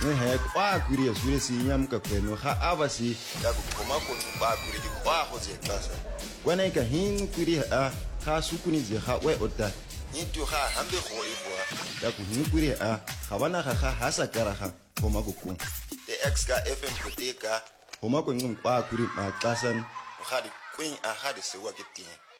he kwa kuri ya sure si nyam ka kweno ha abasi ya kuma ko ba kuri di kwa ho je klasa wana ka hin kuri a ha sukuni je ha we ota ni tu ha hambe go e bua ya ku hin kuri a ha bana ga ha sa kara ha kuma ko ku the ex ka fm kuteka kuma ko ngum kwa kuri ma klasan ha di queen a ha di se wa ke tin